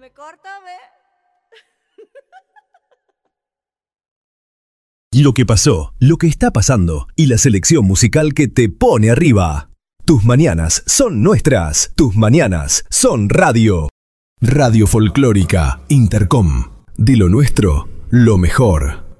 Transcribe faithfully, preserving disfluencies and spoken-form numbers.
me corta, ve. Lo que pasó, lo que está pasando y la selección musical que te pone arriba. Tus mañanas son nuestras. Tus mañanas son radio. Radio Folclórica Intercom. De lo nuestro, lo mejor.